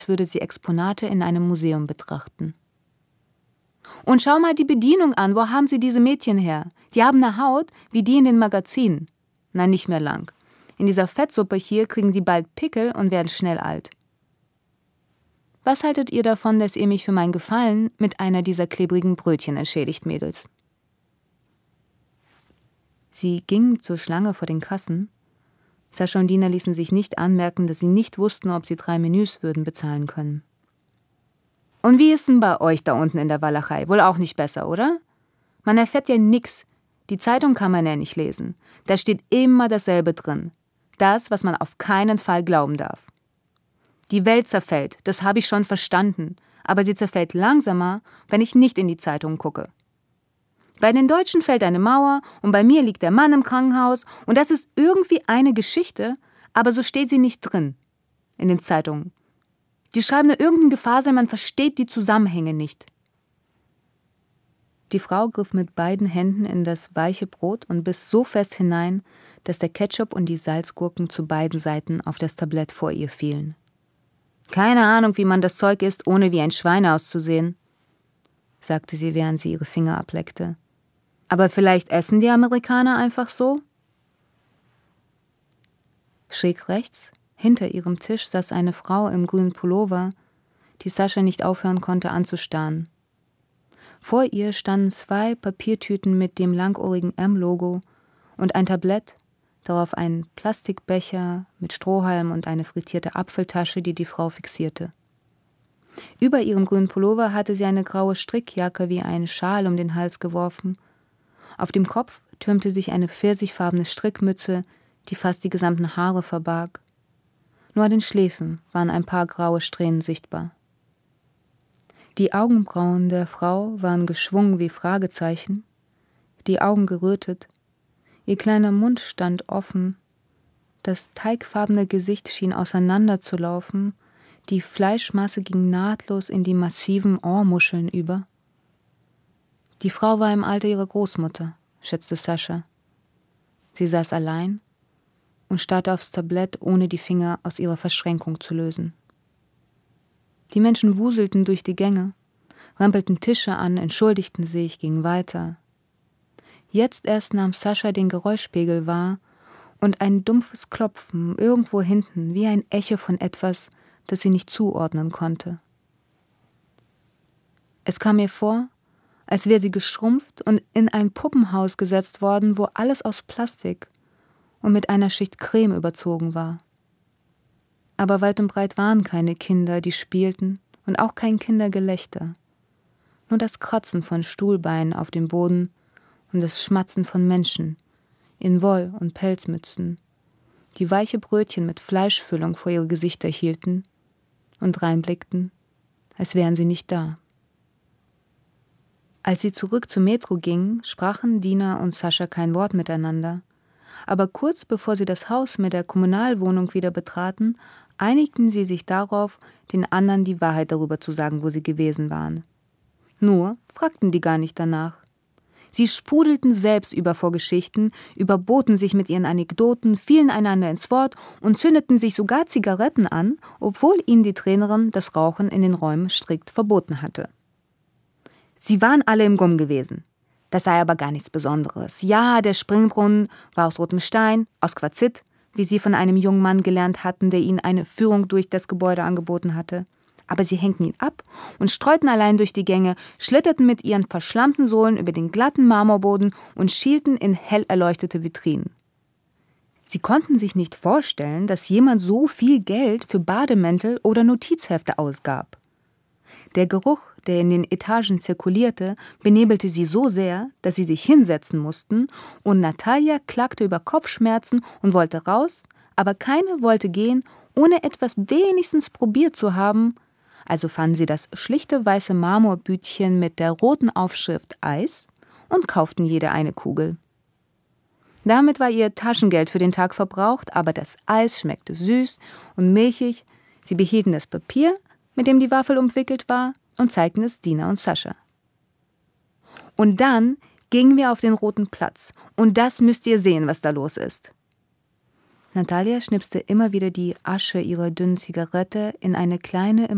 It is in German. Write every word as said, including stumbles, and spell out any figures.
würde sie Exponate in einem Museum betrachten. »Und schau mal die Bedienung an, wo haben Sie diese Mädchen her? Die haben eine Haut wie die in den Magazinen. Nein, nicht mehr lang. In dieser Fettsuppe hier kriegen sie bald Pickel und werden schnell alt. Was haltet ihr davon, dass ihr mich für mein Gefallen mit einer dieser klebrigen Brötchen entschädigt, Mädels?« Sie gingen zur Schlange vor den Kassen. Sascha und Dina ließen sich nicht anmerken, dass sie nicht wussten, ob sie drei Menüs würden bezahlen können. »Und wie ist denn bei euch da unten in der Walachei? Wohl auch nicht besser, oder? Man erfährt ja nix. Die Zeitung kann man ja nicht lesen. Da steht immer dasselbe drin. Das, was man auf keinen Fall glauben darf. Die Welt zerfällt, das habe ich schon verstanden. Aber sie zerfällt langsamer, wenn ich nicht in die Zeitung gucke. Bei den Deutschen fällt eine Mauer und bei mir liegt der Mann im Krankenhaus und das ist irgendwie eine Geschichte, aber so steht sie nicht drin in den Zeitungen. Die schreiben nur irgendein Gefasel, man versteht die Zusammenhänge nicht.« Die Frau griff mit beiden Händen in das weiche Brot und biss so fest hinein, dass der Ketchup und die Salzgurken zu beiden Seiten auf das Tablett vor ihr fielen. »Keine Ahnung, wie man das Zeug isst, ohne wie ein Schwein auszusehen«, sagte sie, während sie ihre Finger ableckte. »Aber vielleicht essen die Amerikaner einfach so?« Schräg rechts, hinter ihrem Tisch, saß eine Frau im grünen Pullover, die Sascha nicht aufhören konnte anzustarren. Vor ihr standen zwei Papiertüten mit dem langohrigen M-Logo und ein Tablett, darauf ein Plastikbecher mit Strohhalm und eine frittierte Apfeltasche, die die Frau fixierte. Über ihrem grünen Pullover hatte sie eine graue Strickjacke wie einen Schal um den Hals geworfen. Auf dem Kopf türmte sich eine pfirsichfarbene Strickmütze, die fast die gesamten Haare verbarg. Nur an den Schläfen waren ein paar graue Strähnen sichtbar. Die Augenbrauen der Frau waren geschwungen wie Fragezeichen, die Augen gerötet, ihr kleiner Mund stand offen, das teigfarbene Gesicht schien auseinanderzulaufen, die Fleischmasse ging nahtlos in die massiven Ohrmuscheln über. Die Frau war im Alter ihrer Großmutter, schätzte Sascha. Sie saß allein und starrte aufs Tablett, ohne die Finger aus ihrer Verschränkung zu lösen. Die Menschen wuselten durch die Gänge, rempelten Tische an, entschuldigten sich, gingen weiter. Jetzt erst nahm Sascha den Geräuschpegel wahr und ein dumpfes Klopfen irgendwo hinten, wie ein Echo von etwas, das sie nicht zuordnen konnte. Es kam ihr vor, als wäre sie geschrumpft und in ein Puppenhaus gesetzt worden, wo alles aus Plastik und mit einer Schicht Creme überzogen war. Aber weit und breit waren keine Kinder, die spielten, und auch kein Kindergelächter. Nur das Kratzen von Stuhlbeinen auf dem Boden und das Schmatzen von Menschen in Woll- und Pelzmützen, die weiche Brötchen mit Fleischfüllung vor ihre Gesichter hielten und reinblickten, als wären sie nicht da. Als sie zurück zur Metro gingen, sprachen Dina und Sascha kein Wort miteinander. Aber kurz bevor sie das Haus mit der Kommunalwohnung wieder betraten, einigten sie sich darauf, den anderen die Wahrheit darüber zu sagen, wo sie gewesen waren. Nur fragten die gar nicht danach. Sie sprudelten selbst über vor Geschichten, überboten sich mit ihren Anekdoten, fielen einander ins Wort und zündeten sich sogar Zigaretten an, obwohl ihnen die Trainerin das Rauchen in den Räumen strikt verboten hatte. Sie waren alle im Gumm gewesen. Das sei aber gar nichts Besonderes. Ja, der Springbrunnen war aus rotem Stein, aus Quarzit, wie sie von einem jungen Mann gelernt hatten, der ihnen eine Führung durch das Gebäude angeboten hatte. Aber sie hängten ihn ab und streuten allein durch die Gänge, schlitterten mit ihren verschlammten Sohlen über den glatten Marmorboden und schielten in hell erleuchtete Vitrinen. Sie konnten sich nicht vorstellen, dass jemand so viel Geld für Bademäntel oder Notizhefte ausgab. Der Geruch, der in den Etagen zirkulierte, benebelte sie so sehr, dass sie sich hinsetzen mussten, und Natalia klagte über Kopfschmerzen und wollte raus, aber keine wollte gehen, ohne etwas wenigstens probiert zu haben. Also fanden sie das schlichte weiße Marmorbütchen mit der roten Aufschrift Eis und kauften jede eine Kugel. Damit war ihr Taschengeld für den Tag verbraucht, aber das Eis schmeckte süß und milchig. Sie behielten das Papier, mit dem die Waffel umwickelt war, und zeigten es Dina und Sascha. Und dann gingen wir auf den Roten Platz, und das müsst ihr sehen, was da los ist. Natalia schnipste immer wieder die Asche ihrer dünnen Zigarette in eine kleine